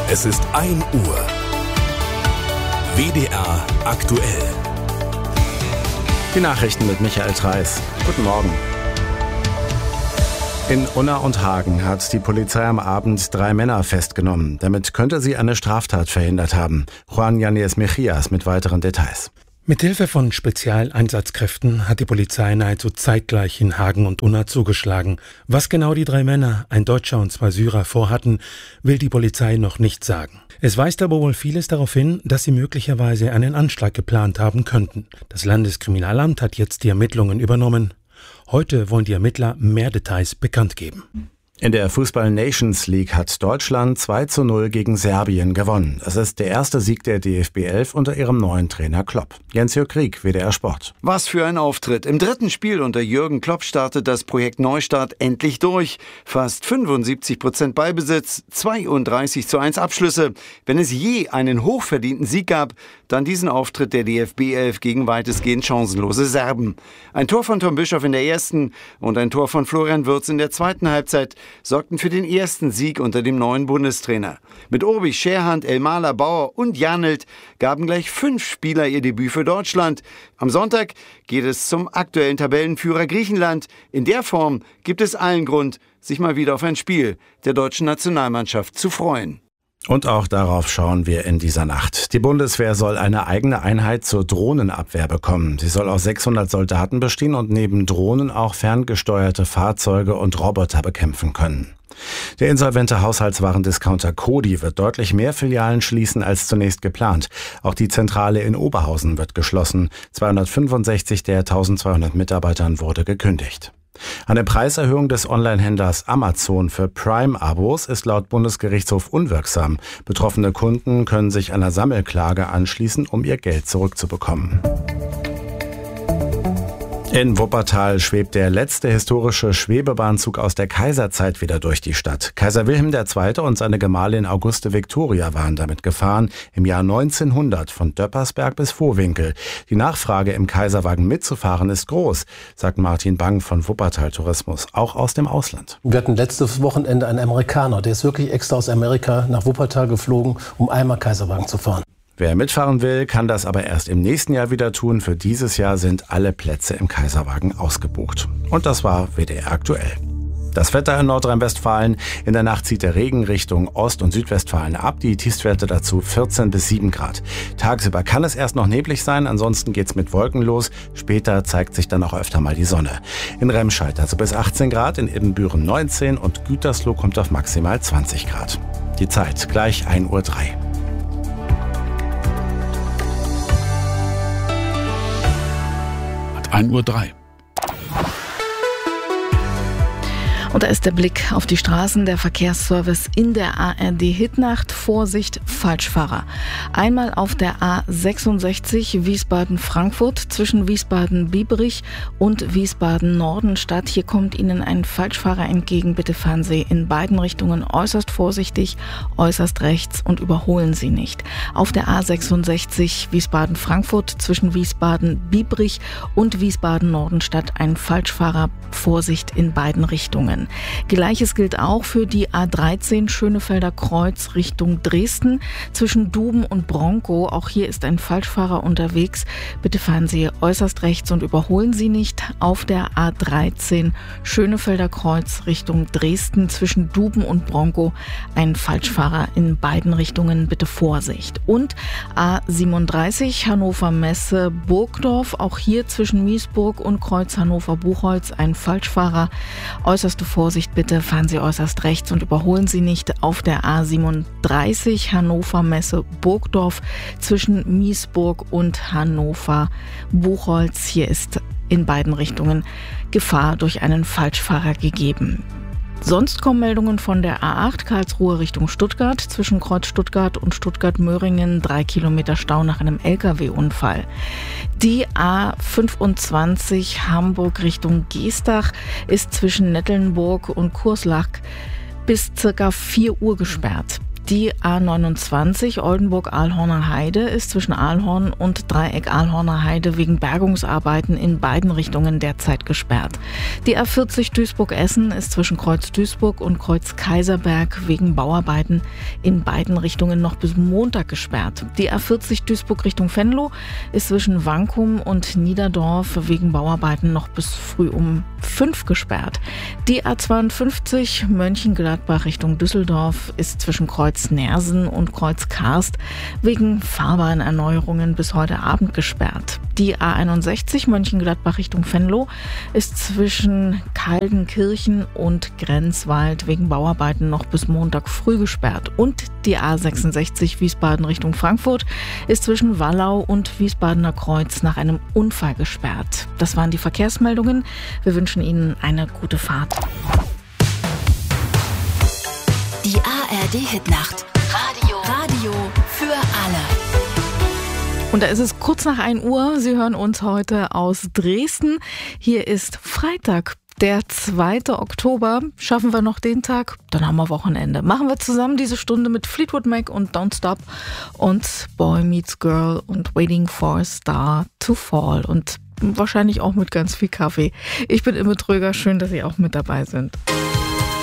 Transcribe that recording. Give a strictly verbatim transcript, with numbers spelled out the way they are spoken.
Es ist ein Uhr. W D R aktuell. Die Nachrichten mit Michael Treis. Guten Morgen. In Unna und Hagen hat die Polizei am Abend drei Männer festgenommen. Damit könnte sie eine Straftat verhindert haben. Juan Yanes Mejias mit weiteren Details. Mithilfe von Spezialeinsatzkräften hat die Polizei nahezu zeitgleich in Hagen und Unna zugeschlagen. Was genau die drei Männer, ein Deutscher und zwei Syrer, vorhatten, will die Polizei noch nicht sagen. Es weist aber wohl vieles darauf hin, dass sie möglicherweise einen Anschlag geplant haben könnten. Das Landeskriminalamt hat jetzt die Ermittlungen übernommen. Heute wollen die Ermittler mehr Details bekannt geben. In der Fußball-Nations League hat Deutschland zwei zu null gegen Serbien gewonnen. Es ist der erste Sieg der D F B elf unter ihrem neuen Trainer Klopp. Jens-Jörg Krieg, W D R Sport. Was für ein Auftritt. Im dritten Spiel unter Jürgen Klopp startet das Projekt Neustart endlich durch. Fast fünfundsiebzig Prozent Ballbesitz, zweiunddreißig zu eins Abschlüsse. Wenn es je einen hochverdienten Sieg gab, dann diesen Auftritt der D F B elf gegen weitestgehend chancenlose Serben. Ein Tor von Tom Bischoff in der ersten und ein Tor von Florian Wirtz in der zweiten Halbzeit sorgten für den ersten Sieg unter dem neuen Bundestrainer. Mit Obi, Scherhand, Elmaler, Bauer und Janelt gaben gleich fünf Spieler ihr Debüt für Deutschland. Am Sonntag geht es zum aktuellen Tabellenführer Griechenland. In der Form gibt es allen Grund, sich mal wieder auf ein Spiel der deutschen Nationalmannschaft zu freuen. Und auch darauf schauen wir in dieser Nacht. Die Bundeswehr soll eine eigene Einheit zur Drohnenabwehr bekommen. Sie soll aus sechshundert Soldaten bestehen und neben Drohnen auch ferngesteuerte Fahrzeuge und Roboter bekämpfen können. Der insolvente Haushaltswarendiscounter Coty wird deutlich mehr Filialen schließen als zunächst geplant. Auch die Zentrale in Oberhausen wird geschlossen. zweihundertfünfundsechzig der eintausendzweihundert Mitarbeitern wurde gekündigt. Eine Preiserhöhung des Onlinehändlers Amazon für Prime-Abos ist laut Bundesgerichtshof unwirksam. Betroffene Kunden können sich einer Sammelklage anschließen, um ihr Geld zurückzubekommen. In Wuppertal schwebt der letzte historische Schwebebahnzug aus der Kaiserzeit wieder durch die Stadt. Kaiser Wilhelm der Zweite und seine Gemahlin Auguste Victoria waren damit gefahren, im Jahr neunzehnhundert von Döppersberg bis Vohwinkel. Die Nachfrage, im Kaiserwagen mitzufahren, ist groß, sagt Martin Bang von Wuppertal Tourismus, auch aus dem Ausland. Wir hatten letztes Wochenende einen Amerikaner, der ist wirklich extra aus Amerika nach Wuppertal geflogen, um einmal Kaiserwagen zu fahren. Wer mitfahren will, kann das aber erst im nächsten Jahr wieder tun. Für dieses Jahr sind alle Plätze im Kaiserwagen ausgebucht. Und das war W D R aktuell. Das Wetter in Nordrhein-Westfalen. In der Nacht zieht der Regen Richtung Ost- und Südwestfalen ab. Die Tiefstwerte dazu vierzehn bis sieben Grad. Tagsüber kann es erst noch neblig sein, ansonsten geht's mit Wolken los. Später zeigt sich dann auch öfter mal die Sonne. In Remscheid also bis achtzehn Grad, in Ibbenbüren neunzehn und Gütersloh kommt auf maximal zwanzig Grad. Die Zeit gleich ein Uhr drei. ein Uhr drei. Und da ist der Blick auf die Straßen, der Verkehrsservice in der A R D-Hitnacht. Vorsicht, Falschfahrer. Einmal auf der A sechsundsechzig Wiesbaden-Frankfurt zwischen Wiesbaden-Biebrich und Wiesbaden-Nordenstadt. Hier kommt Ihnen ein Falschfahrer entgegen. Bitte fahren Sie in beiden Richtungen äußerst vorsichtig, äußerst rechts und überholen Sie nicht. Auf der A sechsundsechzig Wiesbaden-Frankfurt zwischen Wiesbaden-Biebrich und Wiesbaden-Nordenstadt ein Falschfahrer. Vorsicht in beiden Richtungen. Gleiches gilt auch für die A dreizehn Schönefelder Kreuz Richtung Dresden zwischen Duben und Bronkow. Auch hier ist ein Falschfahrer unterwegs. Bitte fahren Sie äußerst rechts und überholen Sie nicht. Auf der A dreizehn Schönefelder Kreuz Richtung Dresden zwischen Duben und Bronkow ein Falschfahrer in beiden Richtungen. Bitte Vorsicht. Und A siebenunddreißig Hannover Messe Burgdorf. Auch hier zwischen Miesburg und Kreuz Hannover-Buchholz ein Falschfahrer. Äußerste Vorsicht bitte, fahren Sie äußerst rechts und überholen Sie nicht. Auf der A siebenunddreißig Hannover Messe Burgdorf zwischen Miesburg und Hannover-Buchholz. Hier ist in beiden Richtungen Gefahr durch einen Falschfahrer gegeben. Sonst kommen Meldungen von der A acht Karlsruhe Richtung Stuttgart, zwischen Kreuz Stuttgart und Stuttgart-Möhringen, drei Kilometer Stau nach einem L K W-Unfall. Die A fünfundzwanzig Hamburg Richtung Geestach ist zwischen Nettelnburg und Kurslach bis circa vier Uhr gesperrt. Die A neunundzwanzig Oldenburg-Ahlhorner Heide ist zwischen Ahlhorn und Dreieck-Ahlhorner Heide wegen Bergungsarbeiten in beiden Richtungen derzeit gesperrt. Die A vierzig Duisburg-Essen ist zwischen Kreuz Duisburg und Kreuz Kaiserberg wegen Bauarbeiten in beiden Richtungen noch bis Montag gesperrt. Die A vierzig Duisburg Richtung Venlo ist zwischen Wankum und Niederdorf wegen Bauarbeiten noch bis früh um fünf gesperrt. Die A zweiundfünfzig Mönchengladbach Richtung Düsseldorf ist zwischen Kreuz Nersen und Kreuz Karst wegen Fahrbahnerneuerungen bis heute Abend gesperrt. Die A einundsechzig Mönchengladbach Richtung Venlo ist zwischen Kaldenkirchen und Grenzwald wegen Bauarbeiten noch bis Montag früh gesperrt. Und die A sechsundsechzig Wiesbaden Richtung Frankfurt ist zwischen Wallau und Wiesbadener Kreuz nach einem Unfall gesperrt. Das waren die Verkehrsmeldungen. Wir wünschen Ihnen eine gute Fahrt. Die A R D-Hitnacht. Radio. Radio für alle. Und da ist es kurz nach ein Uhr. Sie hören uns heute aus Dresden. Hier ist Freitag, der zweite Oktober. Schaffen wir noch den Tag? Dann haben wir Wochenende. Machen wir zusammen diese Stunde mit Fleetwood Mac und Don't Stop und Boy Meets Girl und Waiting for a Star to Fall und wahrscheinlich auch mit ganz viel Kaffee. Ich bin Imme Tröger. Schön, dass Sie auch mit dabei sind.